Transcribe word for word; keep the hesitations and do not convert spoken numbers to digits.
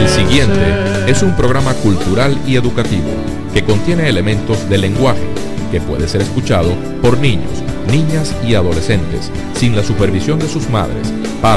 siguiente es un programa cultural y educativo que contiene elementos del lenguaje que puede ser escuchado por niños, niñas y adolescentes sin la supervisión de sus madres, padres